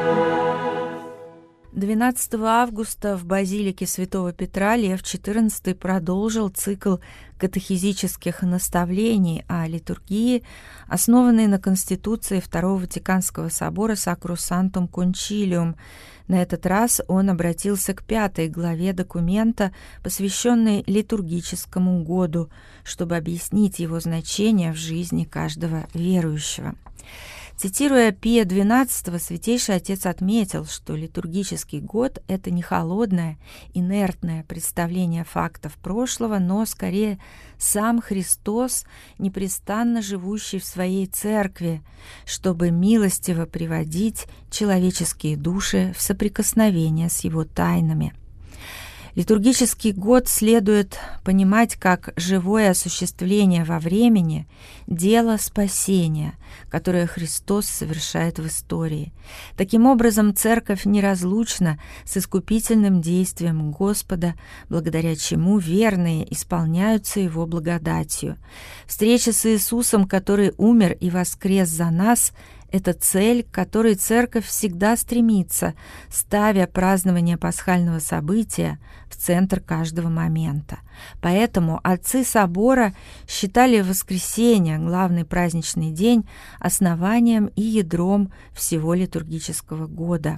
12 августа в базилике Святого Петра Лев XIV продолжил цикл катехизических наставлений о литургии, основанный на Конституции Второго Ватиканского собора Sacrosanctum Concilium. На этот раз он обратился к 5 главе документа, посвященной литургическому году, чтобы объяснить его значение в жизни каждого верующего. Цитируя Пия XII, Святейший Отец отметил, что литургический год – это не холодное, инертное представление фактов прошлого, но скорее сам Христос, непрестанно живущий в своей церкви, чтобы милостиво приводить человеческие души в соприкосновение с его тайнами. Литургический год следует понимать как живое осуществление во времени дела спасения, которое Христос совершает в истории. Таким образом, Церковь неразлучна с искупительным действием Господа, благодаря чему верные исполняются Его благодатью. Встреча с Иисусом, который умер и воскрес за нас, это цель, к которой Церковь всегда стремится, ставя празднование пасхального события в центр каждого момента. Поэтому отцы собора считали воскресенье, главный праздничный день, основанием и ядром всего литургического года.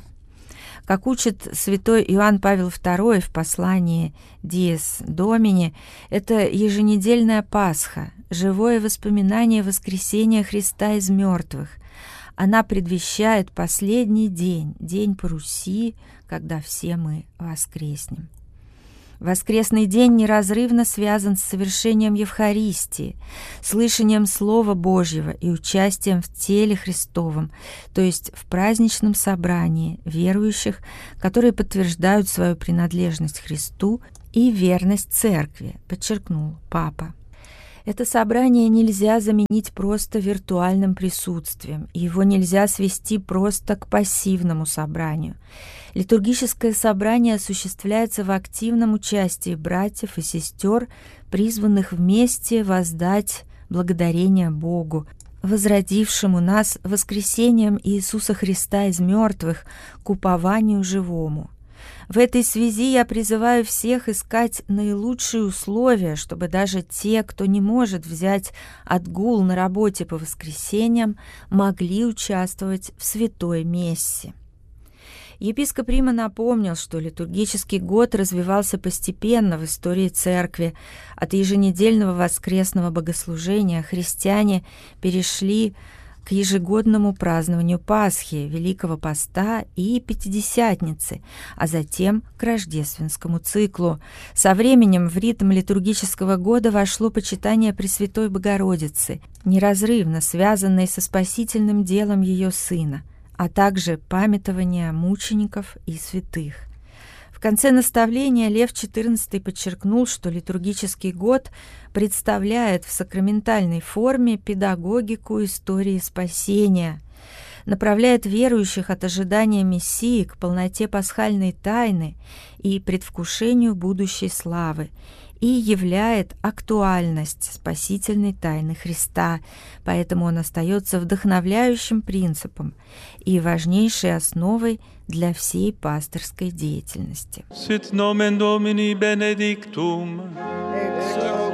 Как учит святой Иоанн Павел II в послании «Dies Domini», это еженедельная Пасха, живое воспоминание воскресения Христа из мертвых. Она предвещает последний день, день Паруссии, когда все мы воскреснем. Воскресный день неразрывно связан с совершением Евхаристии, слышанием Слова Божьего и участием в теле Христовом, то есть в праздничном собрании верующих, которые подтверждают свою принадлежность Христу и верность Церкви, подчеркнул Папа. Это собрание нельзя заменить просто виртуальным присутствием, и его нельзя свести просто к пассивному собранию. Литургическое собрание осуществляется в активном участии братьев и сестер, призванных вместе воздать благодарение Богу, возродившему нас воскресением Иисуса Христа из мертвых к упованию живому. В этой связи я призываю всех искать наилучшие условия, чтобы даже те, кто не может взять отгул на работе по воскресеньям, могли участвовать в святой мессе. Епископ Рима напомнил, что литургический год развивался постепенно в истории Церкви. От еженедельного воскресного богослужения христиане перешли к ежегодному празднованию Пасхи, Великого Поста и Пятидесятницы, а затем к рождественскому циклу. Со временем в ритм литургического года вошло почитание Пресвятой Богородицы, неразрывно связанное со спасительным делом ее Сына, а также памятование мучеников и святых. В конце наставления Лев XIV подчеркнул, что литургический год представляет в сакраментальной форме педагогику истории спасения, направляет верующих от ожидания Мессии к полноте пасхальной тайны и предвкушению будущей славы, и являет актуальность спасительной тайны Христа, поэтому он остается вдохновляющим принципом и важнейшей основой для всей пасторской деятельности. Sit nomen Domini benedictum.